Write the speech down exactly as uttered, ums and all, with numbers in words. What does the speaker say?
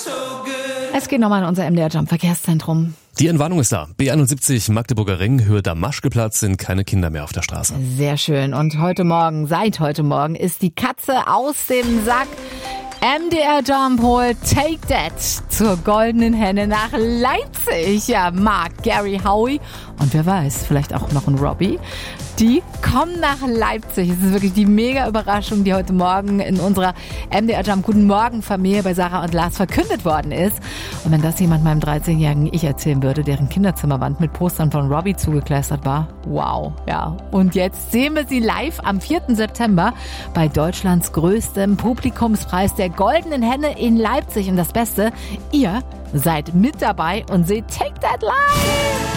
Es geht nochmal in unser M D R Jump Verkehrszentrum. Die Entwarnung ist da. B einundsiebzig Magdeburger Ring, Höhe Damaschkeplatz, sind keine Kinder mehr auf der Straße. Sehr schön. Und heute Morgen, seit heute Morgen, ist die Katze aus dem Sack. M D R Jump holt Take That zur Goldenen Henne nach Leipzig. Ja, Mark, Gary, Howie und wer weiß, vielleicht auch noch ein Robbie. Die kommen nach Leipzig. Es ist wirklich die mega Überraschung, die heute Morgen in unserer M D R Jump Guten Morgen Familie bei Sarah und Lars verkündet worden ist. Und wenn das jemand meinem dreizehnjährigen Ich erzählen würde, deren Kinderzimmerwand mit Postern von Robbie zugekleistert war, wow, ja. Und jetzt sehen wir sie live am vierten September bei Deutschlands größtem Publikumspreis der Goldenen Henne in Leipzig. Und das Beste, ihr seid mit dabei und seht Take That live!